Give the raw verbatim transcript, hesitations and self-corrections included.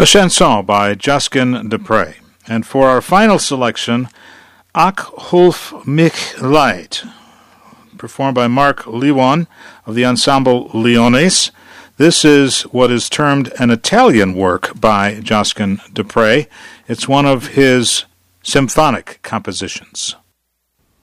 a chanson by Josquin du Pré. And for our final selection, Ach Hulf mich leid, performed by Mark Liwon of the ensemble Leones. This is what is termed an Italian work by Josquin du Pré. It's one of his symphonic compositions.